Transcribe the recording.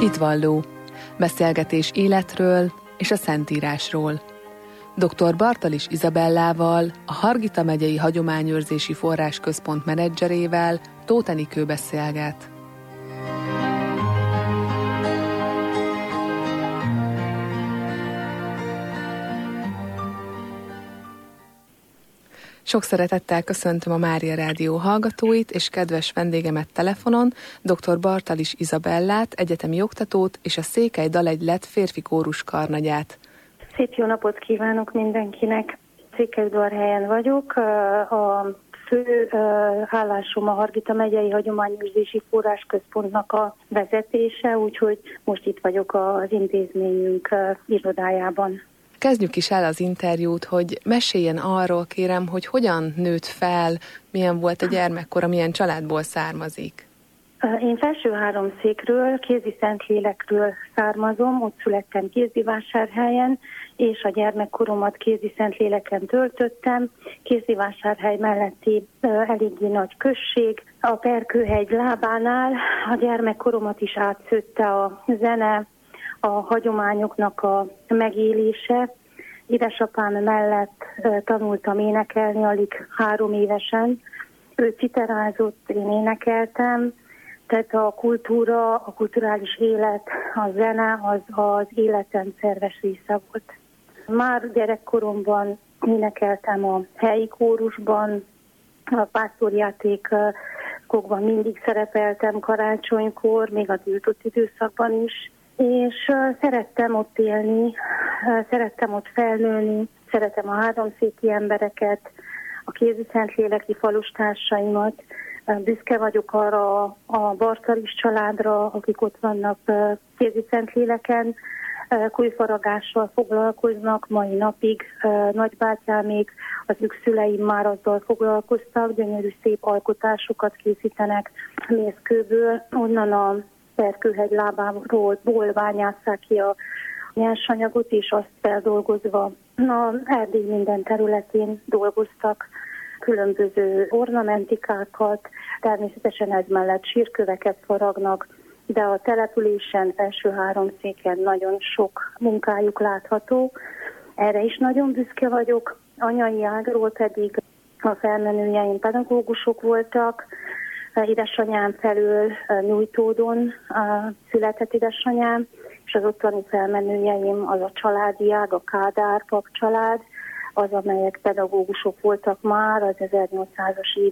Hitvalló. Beszélgetés életről és a Szentírásról. Dr. Bartalis Izabellával, a Hargita megyei Hagyományőrzési Forrásközpont menedzserével Tóth Enikő beszélget. Sok szeretettel köszöntöm a Mária Rádió hallgatóit és kedves vendégemet telefonon, dr. Bartalis Izabellát, egyetemi oktatót és a Székely Dalegylet férfi kórus karnagyát. Szép jó napot kívánok mindenkinek! Székelyudvarhelyen vagyok, a fő állásom a Hargita megyei Hagyományőrzési Forrásközpontnak a vezetése, úgyhogy most itt vagyok az intézményünk irodájában. Kezdjük is el az interjút, hogy meséljen arról, kérem, hogy hogyan nőtt fel, milyen volt a gyermekkora, milyen családból származik. Én Felsőháromszékről, Kézi-Szentlélekről származom, ott születtem Kézdivásárhelyen, és a gyermekkoromat Kézi-Szentléleken töltöttem. Kézdivásárhely melletti eléggé nagy község. A Perkőhegy lábánál a gyermekkoromat is átszőtte a zene, a hagyományoknak a megélése. Édesapám mellett tanultam énekelni alig 3 évesen. Ő citerázott, én énekeltem. Tehát a kultúra, a kulturális élet, a zene az életem szerves része volt. Már gyerekkoromban énekeltem a helyi kórusban, a pásztorjátékokban mindig szerepeltem karácsonykor, még a tiltott időszakban is. És szerettem ott élni, szerettem ott felnőni, szeretem a háromszéki embereket, a Kézi-Szentléleki falustársaimat. Büszke vagyok arra a Bartalis családra, akik ott vannak Kézi-Szentléleken, kújfaragással foglalkoznak mai napig, nagybátyámék, az ők szüleim már azzal foglalkoztak, gyönyörű szép alkotásokat készítenek mészkőből, onnan a Perkőhegy lábáról bányásszák ki a nyersanyagot, és azt feldolgozva Erdély minden területén dolgoztak különböző ornamentikákat, természetesen ez mellett sírköveket faragnak, de a településen, Felsőháromszéken nagyon sok munkájuk látható. Erre is nagyon büszke vagyok. Anyai ágról pedig a felmenőjeim pedagógusok voltak. Édesanyám felől Nyújtódon született édesanyám, és az ottani felmenőjeim az a családi ág, a Kádár pap család, az, amelyek pedagógusok voltak már az 1800-as